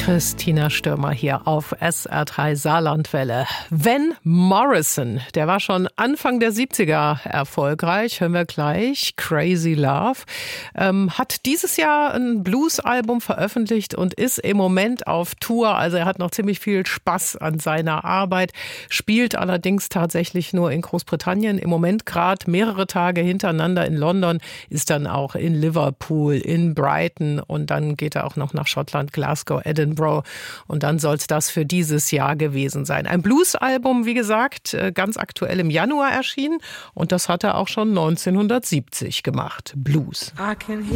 Christina Stürmer hier auf SR3 Saarlandwelle. Van Morrison, der war schon Anfang der 70er erfolgreich, hören wir gleich, Crazy Love, hat dieses Jahr ein Blues-Album veröffentlicht und ist im Moment auf Tour, also er hat noch ziemlich viel Spaß an seiner Arbeit, spielt allerdings tatsächlich nur in Großbritannien, im Moment gerade mehrere Tage hintereinander in London, ist dann auch in Liverpool, in Brighton und dann geht er auch noch nach Schottland, Glasgow, Edinburgh. Und dann soll es das für dieses Jahr gewesen sein. Ein Blues-Album, wie gesagt, ganz aktuell im Januar erschienen. Und das hat er auch schon 1970 gemacht. Blues.